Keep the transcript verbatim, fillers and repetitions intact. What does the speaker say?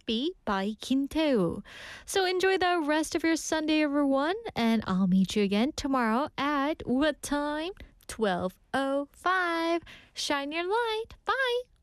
Heartbeat by Kim Tae-woo. So enjoy the rest of your Sunday, everyone, and I'll meet you again tomorrow at what time? twelve oh five. Shine your light. Bye.